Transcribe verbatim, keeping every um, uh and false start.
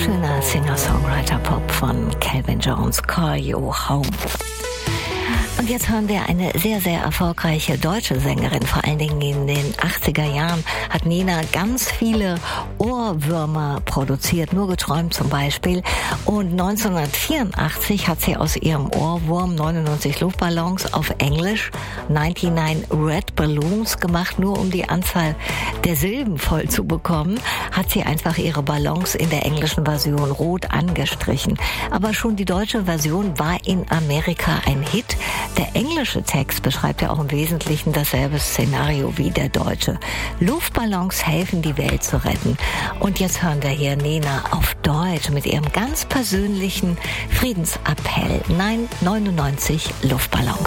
Wunderschöner Singer-Songwriter-Pop von Calvin Jones, Call You Home. Und jetzt hören wir eine sehr, sehr erfolgreiche deutsche Sängerin. Vor allen Dingen in den achtziger Jahren hat Nena ganz viele Ohrwürmer produziert, nur geträumt zum Beispiel. Und neunzehnhundertvierundachtzig hat sie aus ihrem Ohrwurm neunundneunzig Luftballons auf Englisch neunundneunzig Red Balloons gemacht, nur um die Anzahl der Silben voll zu bekommen, hat sie einfach ihre Ballons in der englischen Version rot angestrichen. Aber schon die deutsche Version war in Amerika ein Hit. Der englische Text beschreibt ja auch im Wesentlichen dasselbe Szenario wie der deutsche. Luftballons helfen, die Welt zu retten. Und jetzt hören wir hier Nena auf Deutsch mit ihrem ganz persönlichen Friedensappell. Nein, neunundneunzig Luftballons.